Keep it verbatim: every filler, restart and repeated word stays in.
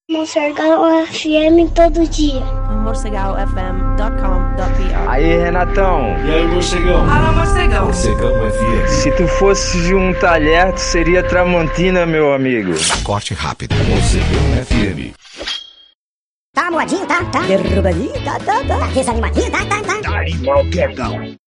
Morcegão F M todo dia. morcegal f m ponto com ponto b r. Aí, Renatão. E aí, Morcegão? Alô, Morcegão. Morcegão F M. Se tu fosse de um talher, tu seria Tramontina, meu amigo. Corte rápido. Morcegão F M. Tá moadinho, tá? Tá. Derrubadinho, tá, tá, tá. Tá desanimadinho, tá, tá, tá. Tá animal, querdão.